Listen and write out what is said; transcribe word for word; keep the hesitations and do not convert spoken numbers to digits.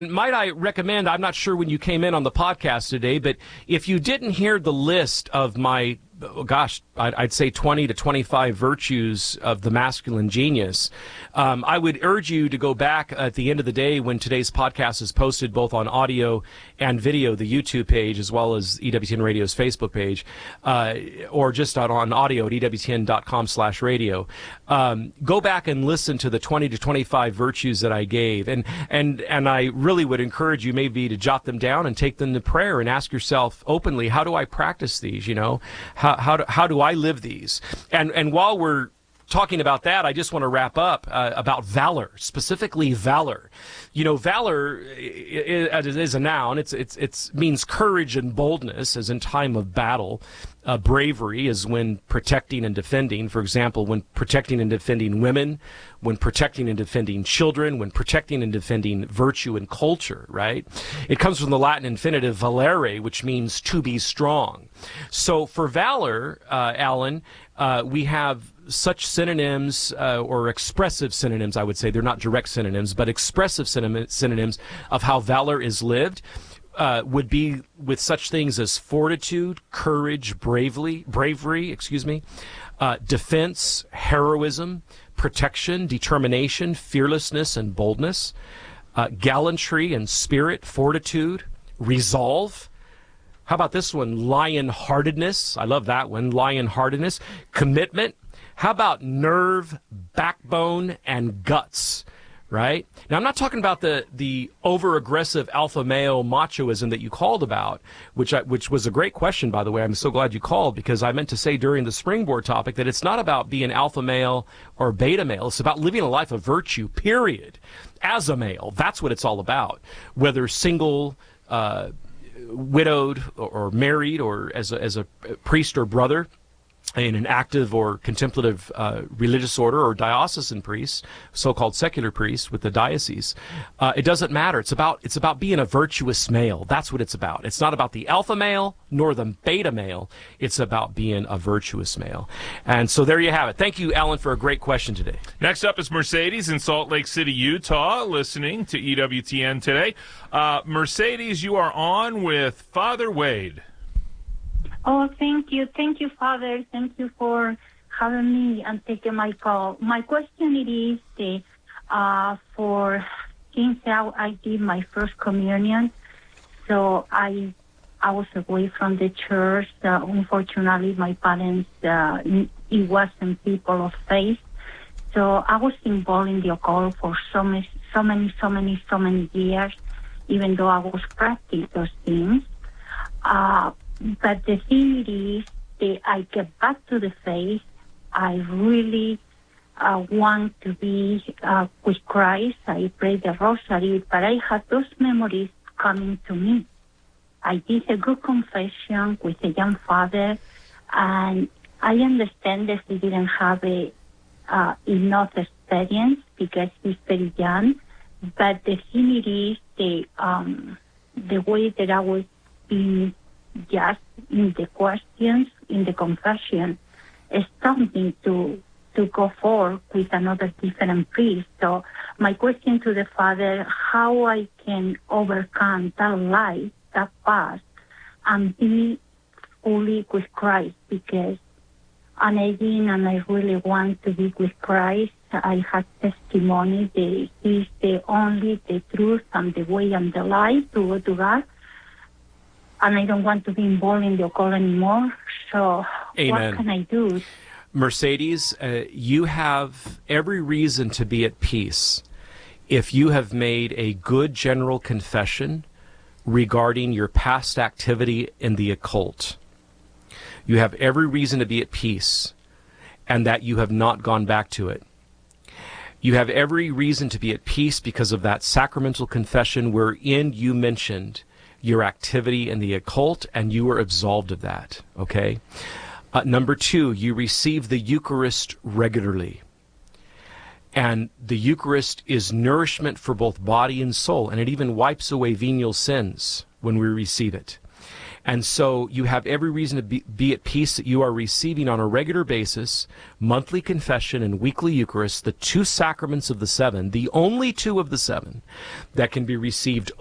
Might I recommend, I'm not sure when you came in on the podcast today, but if you didn't hear the list of my, oh gosh, I'd, I'd say twenty to twenty-five virtues of the masculine genius, um, I would urge you to go back at the end of the day when today's podcast is posted both on audio and video, the YouTube page, as well as E W T N Radio's Facebook page, uh, or just on, on audio at E W T N dot com slash radio. Um, go back and listen to the twenty to twenty-five virtues that I gave. And, and, and I really would encourage you maybe to jot them down and take them to prayer and ask yourself openly, how do I practice these? You know, how, how do, how do I live these? And, and while we're talking about that, I just want to wrap up uh, about valor, specifically valor. You know, valor is, is a noun. It's it's it's means courage and boldness, as in time of battle. Uh, bravery is when protecting and defending. For example, when protecting and defending women, when protecting and defending children, when protecting and defending virtue and culture. Right? It comes from the Latin infinitive valere, which means to be strong. So for valor, uh, Alan, uh, we have such synonyms uh, or expressive synonyms, I would say. They're not direct synonyms, but expressive synonyms of how valor is lived uh, would be with such things as fortitude, courage, bravely, bravery, excuse me, uh, defense, heroism, protection, determination, fearlessness, and boldness, uh, gallantry and spirit, fortitude, resolve. How about this one? Lion-heartedness. I love that one. Lion-heartedness, commitment. How about nerve, backbone, and guts, right? Now, I'm not talking about the the over-aggressive alpha male machoism that you called about, which I, which was a great question, by the way. I'm so glad you called, because I meant to say during the springboard topic that it's not about being alpha male or beta male. It's about living a life of virtue, period, as a male. That's what it's all about, whether single, uh, widowed, or, or married, or as a, as a priest or brother, in an active or contemplative uh, religious order, or diocesan priest, so-called secular priest with the diocese. Uh, it doesn't matter. It's about it's about being a virtuous male. That's what it's about. It's not about the alpha male nor the beta male. It's about being a virtuous male. And so there you have it. Thank you, Alan, for a great question today. Next up is Mercedes in Salt Lake City, Utah, listening to E W T N today. Uh, Mercedes, you are on with Father Wade. Oh, thank you. Thank you, Father. Thank you for having me and taking my call. My question it is uh, uh, for since I, I did my first communion, so I I was away from the church. Uh, unfortunately, my parents, uh, it wasn't people of faith. So I was involved in the occult for so many, so many, so many, so many years, even though I was practicing those things. Uh, But the thing is, that I get back to the faith. I really uh, want to be uh, with Christ. I pray the rosary, but I had those memories coming to me. I did a good confession with a young father, and I understand that he didn't have a, uh, enough experience because he's very young. But the thing it is, the, um, the way that I was being just in the questions, in the confession, stopped me to to go forward with another different priest. So my question to the Father, how I can overcome that life, that past, and be fully with Christ, because I'm aging and I really want to be with Christ. I have testimony that He's the only, the truth, and the way and the life to go to God. And I don't want to be involved in the occult anymore. So Amen. What can I do? Mercedes, uh, you have every reason to be at peace if you have made a good general confession regarding your past activity in the occult. You have every reason to be at peace, and that you have not gone back to it. You have every reason to be at peace because of that sacramental confession wherein you mentioned your activity in the occult, and you were absolved of that, okay? Uh, number two, you receive the Eucharist regularly. And the Eucharist is nourishment for both body and soul, and it even wipes away venial sins when we receive it. And so you have every reason to be, be at peace that you are receiving on a regular basis monthly confession and weekly Eucharist, the two sacraments of the seven, the only two of the seven that can be received